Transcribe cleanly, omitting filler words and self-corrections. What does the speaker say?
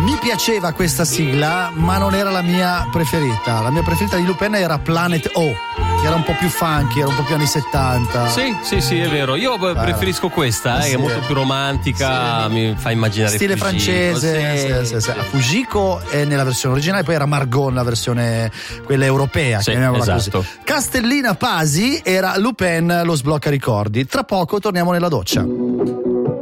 Mi piaceva questa sigla, ma non era la mia preferita. La mia preferita di Lupin era Planet O, che era un po' più funky, era un po' più anni 70. Sì, è vero. Io preferisco questa, che è molto più romantica, mi fa immaginare stile Fujiko, francese. Sì. Fujiko è nella versione originale, poi era Margot nella versione quella europea, chiamiamola esatto. così. Castellina Pasi era Lupin, lo sblocca ricordi. Tra poco torniamo nella doccia.